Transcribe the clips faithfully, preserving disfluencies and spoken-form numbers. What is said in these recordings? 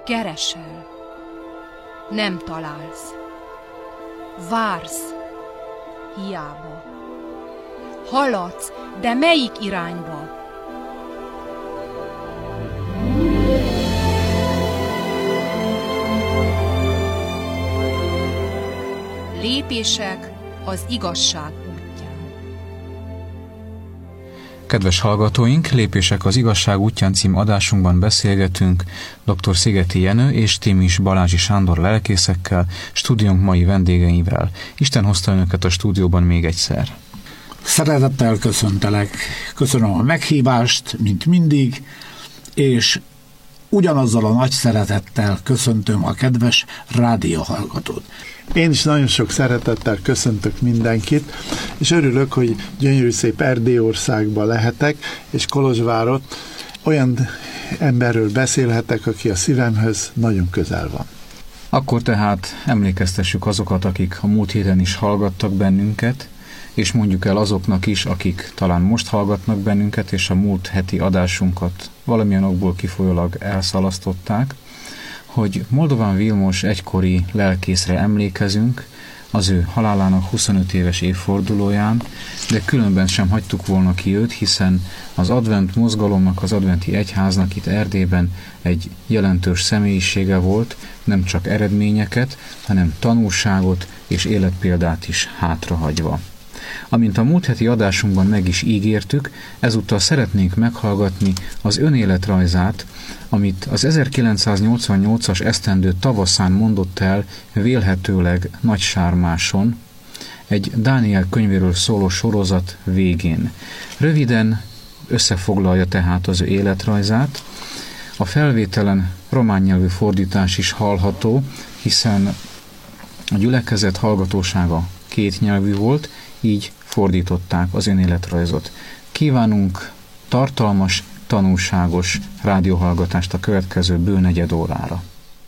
Keresel, nem találsz. Vársz, hiába. Haladsz, de melyik irányba? Lépések az igazság útján. Kedves hallgatóink, Lépések az igazság útján cím adásunkban beszélgetünk dr. Szigeti Jenő és Timis Balázsi Sándor lelkészekkel, stúdiónk mai vendégeivel. Isten hozta önöket a stúdióban még egyszer. Szeretettel köszöntelek, köszönöm a meghívást, mint mindig, és ugyanazzal a nagy szeretettel köszöntöm a kedves rádióhallgatót. Én is nagyon sok szeretettel köszöntök mindenkit, és örülök, hogy gyönyörű szép Erdélyországban lehetek, és Kolozsvárot olyan emberről beszélhetek, aki a szívemhöz nagyon közel van. Akkor tehát emlékeztessük azokat, akik a múlt héten is hallgattak bennünket, és mondjuk el azoknak is, akik talán most hallgatnak bennünket, és a múlt heti adásunkat valamilyen okból kifolyólag elszalasztották, hogy Moldován Vilmos egykori lelkészre emlékezünk az ő halálának huszonöt éves évfordulóján, de különben sem hagytuk volna ki őt, hiszen az advent mozgalomnak, az adventi egyháznak itt Erdélyben egy jelentős személyisége volt, nem csak eredményeket, hanem tanulságot és életpéldát is hátrahagyva. Amint a múlt heti adásunkban meg is ígértük, ezúttal szeretnénk meghallgatni az önéletrajzát, amit az ezerkilencszáznyolcvannyolcas esztendő tavaszán mondott el vélhetőleg Nagysármáson, egy Dániel könyvéről szóló sorozat végén. Röviden összefoglalja tehát az ő életrajzát. A felvételen román nyelvű fordítás is hallható, hiszen a gyülekezet hallgatósága kétnyelvű volt, így fordították az önéletrajzot. Kívánunk tartalmas, tanulságos rádióhallgatást a következő bő negyed órára.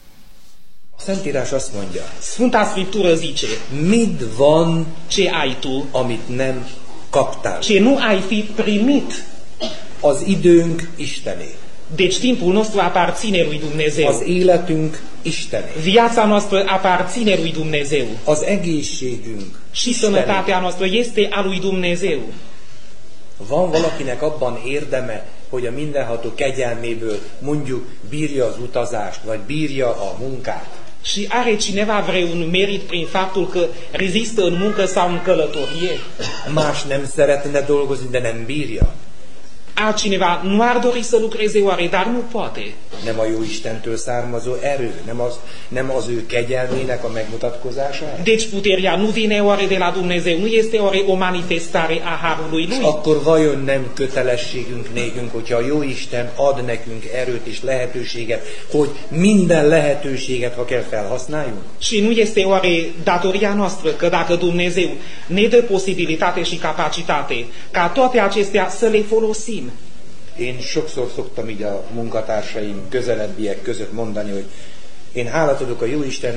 A Szentírás azt mondja, Sfânta Scriptură zice, mit van, ce ai tu, amit nem kaptál. ce nu ai fi primit. Az időnk Istené. Deci timpul nostru aparține lui Dumnezeu. Az életünk Istené. Viața noastră aparține lui Dumnezeu. Az egészségünk Și sănătatea noastră este a lui Dumnezeu. Van valakinek abban érdeme, hogy a mindenható kegyelméből mondjuk bírja az utazást, vagy bírja a munkát. Și are cineva vreun merit prin faptul că rezistă în muncă sau în călătorie? Más nem szeretne dolgozni, de nem bírja. Altcineva nu ar dori să lucreze oare, dar nu poate. Nem a jó Istentől származó erő, nem az, nem az ő kegyelmének a megmutatkozása. Deci puterea nu vine oare de la Dumnezeu, nu este oare o manifestare a harului lui? Akkor vajon nem kötelességünk nékünk, hogyha a jó Isten ad nekünk erőt és lehetőséget, hogy minden lehetőséget, ha kell, felhasználjuk? Și nu este oare datoria noastră că dacă Dumnezeu ne dă posibilitate și capacitate, ca toate acestea să le folosim? Én sokszor szoktam így a munkatársaim közelebbiek között mondani, hogy én hálát adok a jó Isten